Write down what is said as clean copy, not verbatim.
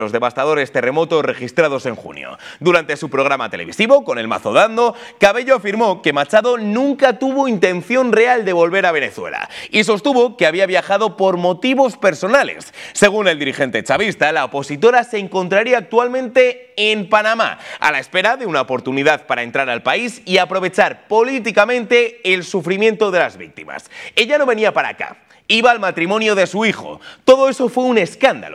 los devastadores terremotos registrados en junio. Durante su programa televisivo, Con el Mazo Dando, Cabello afirmó que Machado nunca tuvo intención real de volver a Venezuela y sostuvo que había viajado por motivos personales. Según el dirigente chavista, la opositora se encontraría actualmente en Panamá, a la espera de una oportunidad para entrar al país y aprovechar políticamente el sufrimiento de las víctimas. Ella no venía para acá, iba al matrimonio de su hijo. Todo eso fue un escándalo.